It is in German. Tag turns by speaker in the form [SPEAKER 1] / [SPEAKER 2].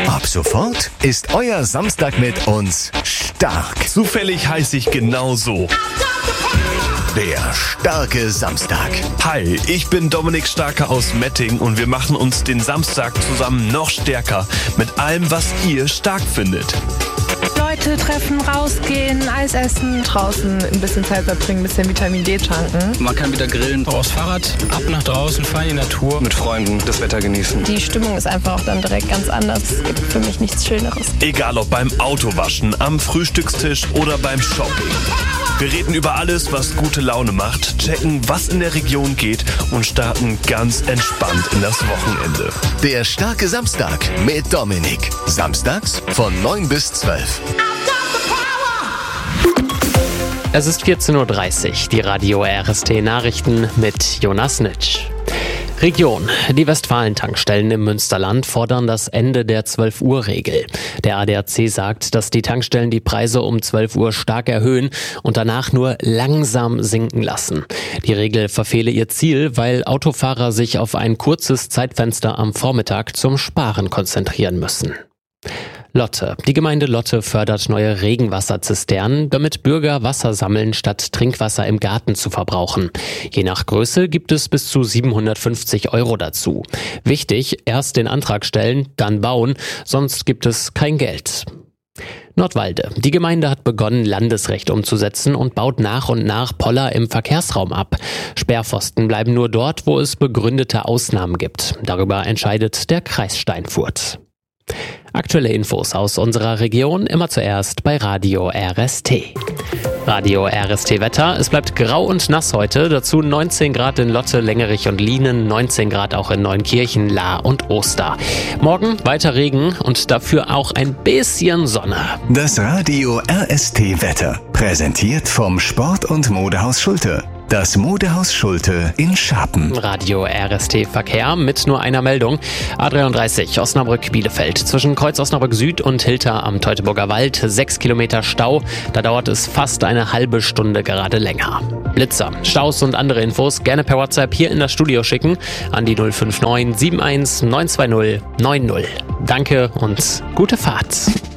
[SPEAKER 1] Ab sofort ist euer Samstag mit uns stark.
[SPEAKER 2] Zufällig heiße ich genau so.
[SPEAKER 1] Der starke Samstag.
[SPEAKER 2] Hi, ich bin Dominik Starke aus Metting und wir machen uns den Samstag zusammen noch stärker mit allem, was ihr stark findet.
[SPEAKER 3] Leute treffen, rausgehen, Eis essen, draußen ein bisschen Zeit verbringen, ein bisschen Vitamin D tanken.
[SPEAKER 4] Man kann wieder grillen, aufs Fahrrad, ab nach draußen, fahren in die Natur, mit Freunden das Wetter genießen.
[SPEAKER 3] Die Stimmung ist einfach auch dann direkt ganz anders. Es gibt für mich nichts Schöneres.
[SPEAKER 2] Egal ob beim Autowaschen, am Frühstückstisch oder beim Shopping. Wir reden über alles, was gute Laune macht, checken, was in der Region geht und starten ganz entspannt in das Wochenende.
[SPEAKER 1] Der starke Samstag mit Dominik. Samstags von 9 bis 12.
[SPEAKER 5] Es ist 14.30 Uhr, die Radio RST Nachrichten mit Jonas Nitsch. Region. Die Westfalen-Tankstellen im Münsterland fordern das Ende der 12-Uhr-Regel. Der ADAC sagt, dass die Tankstellen die Preise um 12 Uhr stark erhöhen und danach nur langsam sinken lassen. Die Regel verfehle ihr Ziel, weil Autofahrer sich auf ein kurzes Zeitfenster am Vormittag zum Sparen konzentrieren müssen. Lotte. Die Gemeinde Lotte fördert neue Regenwasserzisternen, damit Bürger Wasser sammeln, statt Trinkwasser im Garten zu verbrauchen. Je nach Größe gibt es bis zu 750 € dazu. Wichtig, erst den Antrag stellen, dann bauen, sonst gibt es kein Geld. Nordwalde. Die Gemeinde hat begonnen, Landesrecht umzusetzen und baut nach und nach Poller im Verkehrsraum ab. Sperrpfosten bleiben nur dort, wo es begründete Ausnahmen gibt. Darüber entscheidet der Kreis Steinfurt. Aktuelle Infos aus unserer Region immer zuerst bei Radio RST. Radio RST Wetter. Es bleibt grau und nass heute. Dazu 19 Grad in Lotte, Lengerich und Lienen, 19 Grad auch in Neunkirchen, Lahr und Oster. Morgen weiter Regen und dafür auch ein bisschen Sonne.
[SPEAKER 1] Das Radio RST Wetter. Präsentiert vom Sport- und Modehaus Schulte. Das Modehaus Schulte in Scharpen.
[SPEAKER 5] Radio RST Verkehr mit nur einer Meldung. A33 Osnabrück-Bielefeld. Zwischen Kreuz Osnabrück Süd und Hilter am Teutoburger Wald 6 Kilometer Stau. Da dauert es fast eine halbe Stunde gerade länger. Blitzer, Staus und andere Infos gerne per WhatsApp hier in das Studio schicken an die 059 71 920 90. Danke und gute Fahrt.